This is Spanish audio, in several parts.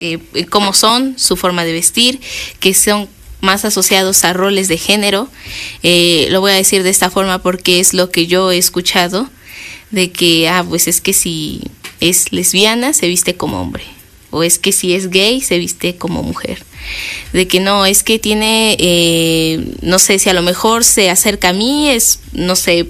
cómo son, su forma de vestir, que son más asociados a roles de género. Lo voy a decir de esta forma porque es lo que yo he escuchado, de que, pues es que si es lesbiana se viste como hombre, o es que si es gay se viste como mujer. De que no, es que tiene, no sé, si a lo mejor se acerca a mí, no sé,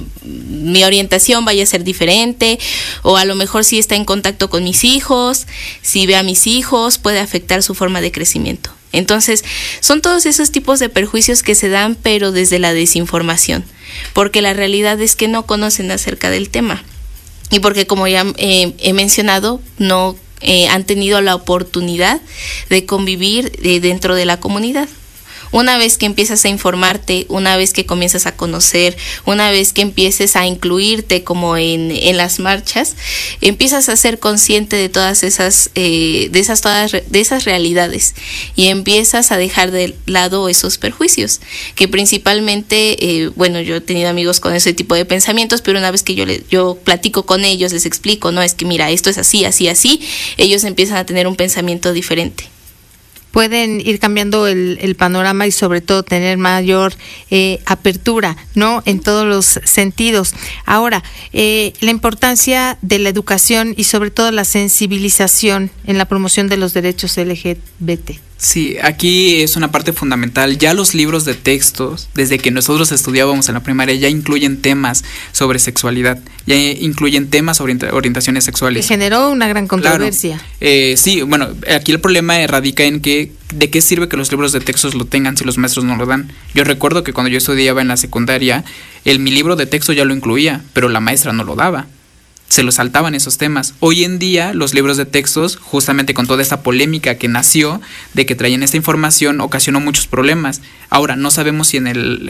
mi orientación vaya a ser diferente, o a lo mejor si está en contacto con mis hijos, si ve a mis hijos, puede afectar su forma de crecimiento. Entonces, son todos esos tipos de perjuicios que se dan, pero desde la desinformación, porque la realidad es que no conocen acerca del tema, y porque, como ya he mencionado, no han tenido la oportunidad de convivir dentro de la comunidad. Una vez que empiezas a informarte, una vez que comienzas a conocer, una vez que empieces a incluirte como en las marchas, empiezas a ser consciente de todas esas de esas realidades, y empiezas a dejar de lado esos perjuicios, que principalmente, yo he tenido amigos con ese tipo de pensamientos, pero una vez que yo platico con ellos, les explico, no, es que mira, esto es así, así, así, ellos empiezan a tener un pensamiento diferente. Pueden ir cambiando el panorama y sobre todo tener mayor apertura, ¿no? En todos los sentidos. Ahora, la importancia de la educación y sobre todo la sensibilización en la promoción de los derechos LGBT. Sí, aquí es una parte fundamental. Ya los libros de textos, desde que nosotros estudiábamos en la primaria, ya incluyen temas sobre sexualidad, ya incluyen temas sobre orientaciones sexuales. Que generó una gran controversia. Claro. Sí, bueno, aquí el problema radica en que ¿de qué sirve que los libros de textos lo tengan si los maestros no lo dan? Yo recuerdo que cuando yo estudiaba en la secundaria, mi libro de texto ya lo incluía, pero la maestra no lo daba. Se lo saltaban esos temas. Hoy en día los libros de textos, justamente con toda esta polémica que nació de que traían esta información, ocasionó muchos problemas. Ahora no sabemos si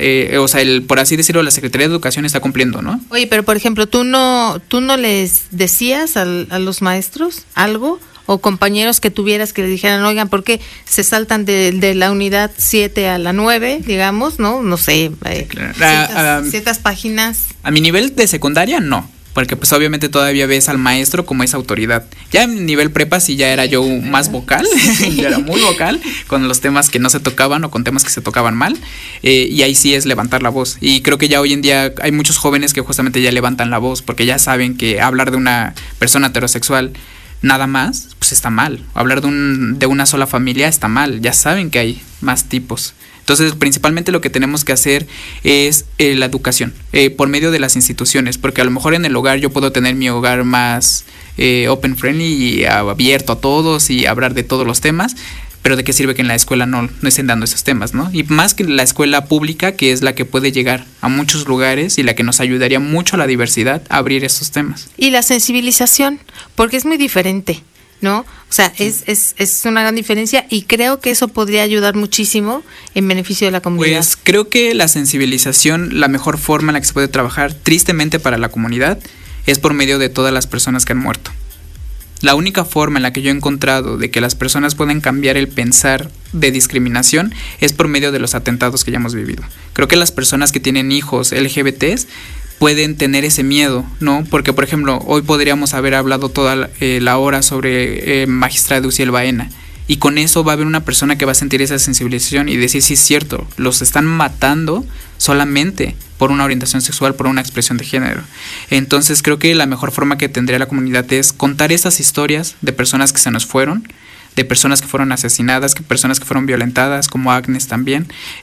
por así decirlo, la Secretaría de Educación está cumpliendo, ¿no? Oye, pero por ejemplo, ¿tú no les decías a los maestros algo? O compañeros que tuvieras que le dijeran, oigan, ¿por qué se saltan de la unidad 7 a la 9, digamos, no? No sé, sí, claro. Ciertas páginas. A mi nivel de secundaria, no. Porque pues obviamente todavía ves al maestro como esa autoridad. Ya en nivel prepa sí ya era yo más vocal, ya era muy vocal con los temas que no se tocaban o con temas que se tocaban mal, y ahí sí es levantar la voz. Y creo que ya hoy en día hay muchos jóvenes que justamente ya levantan la voz porque ya saben que hablar de una persona heterosexual nada más, pues está mal. Hablar de una sola familia está mal, ya saben que hay más tipos. Entonces, principalmente lo que tenemos que hacer es la educación, por medio de las instituciones, porque a lo mejor en el hogar yo puedo tener mi hogar más open friendly y abierto a todos y hablar de todos los temas, pero ¿de qué sirve que en la escuela no estén dando esos temas, ¿no? Y más que la escuela pública, que es la que puede llegar a muchos lugares y la que nos ayudaría mucho a la diversidad a abrir esos temas. Y la sensibilización, porque es muy diferente, ¿no? O sea, es una gran diferencia, y creo que eso podría ayudar muchísimo en beneficio de la comunidad. Pues creo que la sensibilización, la mejor forma en la que se puede trabajar tristemente para la comunidad es por medio de todas las personas que han muerto. La única forma en la que yo he encontrado de que las personas pueden cambiar el pensar de discriminación es por medio de los atentados que ya hemos vivido. Creo que las personas que tienen hijos LGBTs pueden tener ese miedo, ¿no? Porque, por ejemplo, hoy podríamos haber hablado toda la hora sobre magistrada Uciel Baena, y con eso va a haber una persona que va a sentir esa sensibilización y decir, sí es cierto, los están matando solamente por una orientación sexual, por una expresión de género. Entonces creo que la mejor forma que tendría la comunidad es contar esas historias de personas que se nos fueron, de personas que fueron asesinadas, de personas que fueron violentadas, como Agnes también,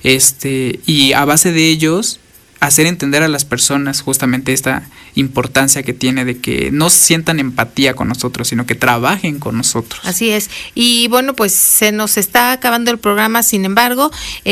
y a base de ellos hacer entender a las personas justamente esta importancia que tiene de que no sientan empatía con nosotros, sino que trabajen con nosotros. Así es. Y bueno, pues se nos está acabando el programa. Sin embargo,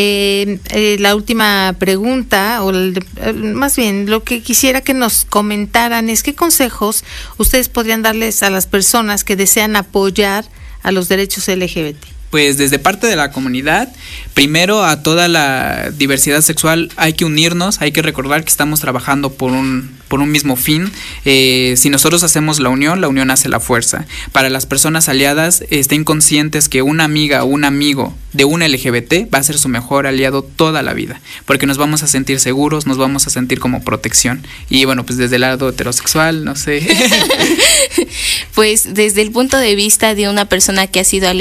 la última pregunta, más bien lo que quisiera que nos comentaran es qué consejos ustedes podrían darles a las personas que desean apoyar a los derechos LGBT. Pues desde parte de la comunidad, primero a toda la diversidad sexual hay que unirnos, hay que recordar que estamos trabajando por un mismo fin. Si nosotros hacemos la unión hace la fuerza. Para las personas aliadas, estén conscientes que una amiga o un amigo de un LGBT va a ser su mejor aliado toda la vida, porque nos vamos a sentir seguros, nos vamos a sentir como protección. Y bueno, pues desde el lado heterosexual, no sé. Pues desde el punto de vista de una persona que ha sido aliada,